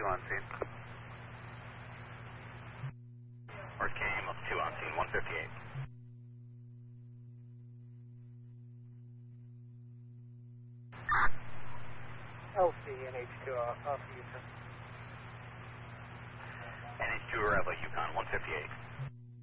on scene. North Cam up 2 on scene, 158. LC NH2 off Houston. NH2 arrival, Yukon 158.